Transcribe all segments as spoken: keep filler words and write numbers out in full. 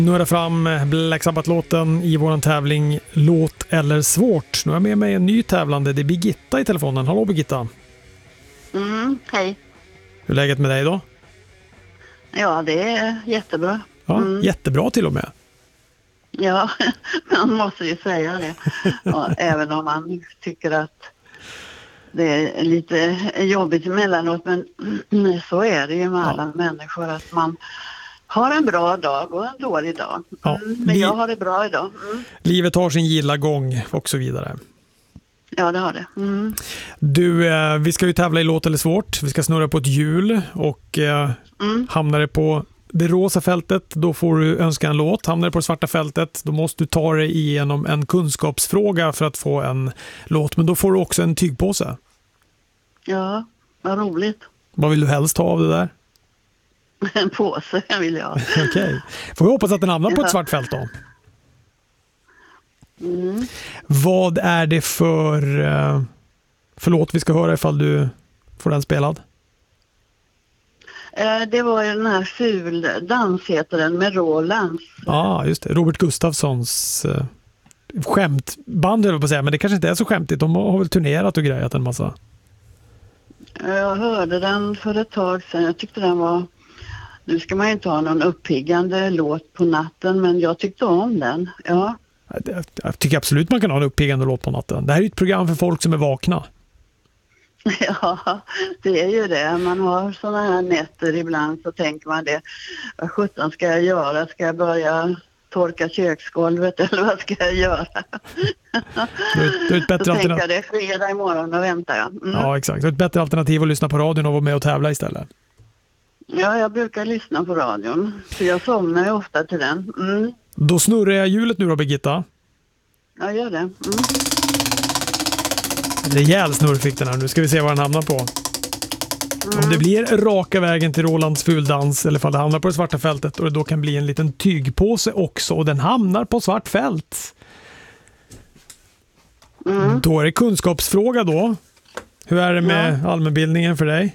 Nu är det fram Black Sabbath-låten i våran tävling Låt eller svårt. Nu är jag med mig en ny tävlande. Det är Birgitta i telefonen. Hallå Birgitta. Mm, hej. Hur är läget med dig då? Ja, det är jättebra. Ja, Mm. jättebra till och med. Ja, man måste ju säga det. Ja, även om man tycker att det är lite jobbigt emellanåt. Men så är det ju med alla ja. människor. Att man har en bra dag och en dålig dag. Ja, mm, men jag har det bra idag. Mm. Livet har sin gilla gång och så vidare. Ja, det har det. Mm. Du, eh, vi ska ju tävla i Låt eller svårt. Vi ska snurra på ett hjul och eh, mm. hamnar det på det rosa fältet, då får du önska en låt. Hamnar det på det svarta fältet, då måste du ta dig igenom en kunskapsfråga för att få en låt. Men då får du också en tygpåse. Ja, vad roligt. Vad vill du helst ha av det där? En påse vill jag. Okej. Okay. Får vi hoppas att den hamnar på ett svart fält då. Mm. Vad är det för, för låt vi ska höra ifall du får den spelad? Det var ju den här Ful dans heter den med Rolands. Ja, ah, just det. Robert Gustafssons uh, skämtband jag vill på säga, men det kanske inte är så skämtigt. De har väl turnerat och grejat en massa. Jag hörde den för ett tag sedan. Jag tyckte den var... Nu ska man ju inte ha någon uppiggande låt på natten, men jag tyckte om den. Ja. Jag tycker absolut man kan ha en uppiggande låt på natten. Det här är ett program för folk som är vakna. Ja, det är ju det. Man har sådana här nätter ibland så tänker man det. Vad sjutton ska jag göra? Ska jag börja torka köksgolvet eller vad ska jag göra? Det är, det är ett bättre så alternativ. tänker jag det är fredag imorgon och väntar jag. Mm. Ja, exakt. Det är ett bättre alternativ att lyssna på radion och vara med och tävla istället. Ja, jag brukar lyssna på radion. Så jag somnar ju ofta till den. Mm. Då snurrar jag hjulet nu då, Birgitta. Ja, gör det. Mm. Rejäl snurr fick den här. Nu ska vi se vad den hamnar på. Mm. Om det blir raka vägen till Rolands fuldans eller om det hamnar på det svarta fältet och det då kan bli en liten tygpåse också och den hamnar på svart fält. Mm. Då är det kunskapsfråga då. Hur är det med ja. allmänbildningen för dig?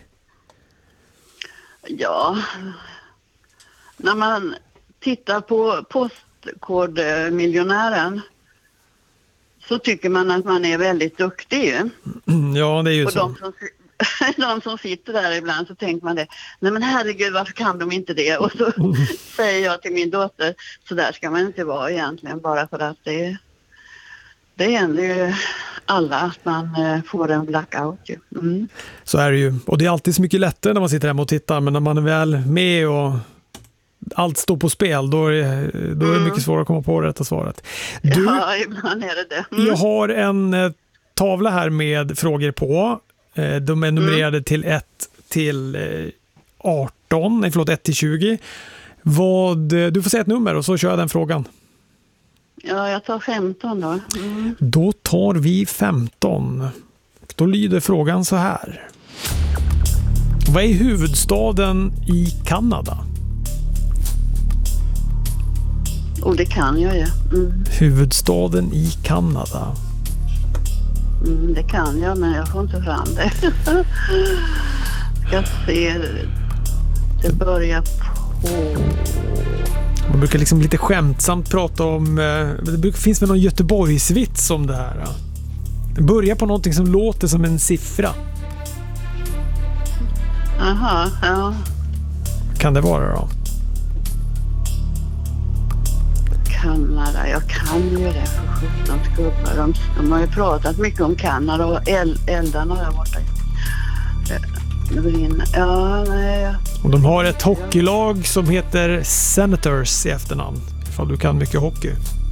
Ja, när man tittar på Postkodmiljonären så tycker man att man är väldigt duktig. Ja, det är ju och så. De som, de som sitter där ibland så tänker man det. Nej men herregud, varför kan de inte det? Och så mm. säger jag till min dotter, så där ska man inte vara egentligen. Bara för att det, det händer ju alla att man får en blackout. Ju. Mm. Så är det ju. Och det är alltid så mycket lättare när man sitter hemma och tittar. Men när man är väl med och allt står på spel, då är det, då är det mycket svårare att komma på det rätta svaret. Du, ja, ibland är det det. Mm. Jag har en eh, tavla här med frågor på. Eh, de är numrerade mm. till ett till eh, arton, nej förlåt ett till tjugo. Vad, du får säga ett nummer och så kör jag den frågan. Ja, jag tar femton då. Mm. Då tar vi femton. Då lyder frågan så här. Vad är huvudstaden i Kanada? Och det kan jag ju. Ja. Mm. Huvudstaden i Kanada. Mm, det kan jag, men jag får inte fram det. Ska se. Det börjar på... Man brukar liksom lite skämtsamt prata om... Det brukar, finns väl någon Göteborgsvits om det här. Det börjar på någonting som låter som en siffra. Aha, ja. Kan det vara då? Kanada, jag kan ju det för sjutton skubbar. De, de har ju pratat mycket om Kanada och el, eldarna där borta. Ja, nej. Och de har ett hockeylag som heter Senators i efternamn. Ifall du kan mycket hockey.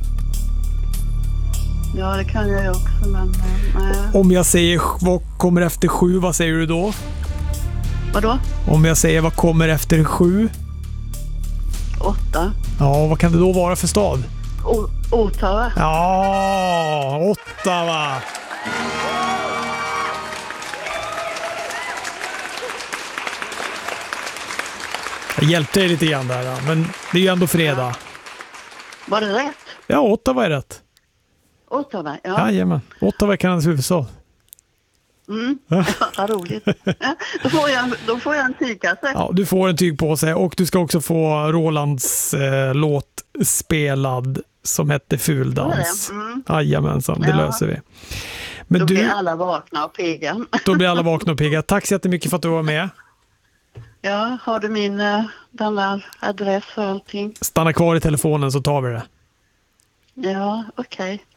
Ja, det kan jag ju också, men nej. Om jag säger vad kommer efter sju, vad säger du då? Vadå? Om jag säger vad kommer efter sju? Åtta. Ja, vad kan det då vara för stad? O- Ottawa. Ja, Ottawa. Jag hjälpte dig lite grann där, men det är ju ändå fredag. Var det rätt? Ja, Ottawa är rätt. Ottawa, ja. Jajamän, Ottawa är Kanadas huvudstad. Mm, ja, vad roligt. Då får jag, då får jag en tygkasse. Ja, du får en tyg på sig och du ska också få Rolands eh, låt inspelad som hette Fuldans. Mm. Jajamensan, det Ja. löser vi. Men Då du, blir alla vakna och pigga. då blir alla vakna och pigga. Tack så jättemycket för att du var med. Ja, har du min eh, den där adress och allting? Stanna kvar i telefonen så tar vi det. Ja, okej.